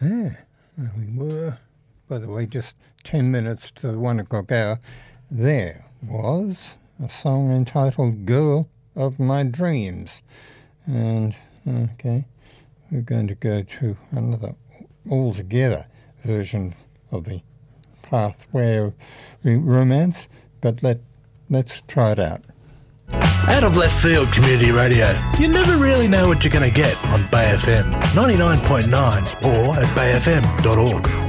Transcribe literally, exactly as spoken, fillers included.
Yeah, there we were. By the way, just ten minutes to the one o'clock hour. There was a song entitled Girl of My Dreams. And, okay, we're going to go to another altogether version of the Pathway of Romance, but let, let's try it out. Out of left field community radio. You never really know what you're going to get on Bay F M ninety-nine point nine or at bay f m dot org.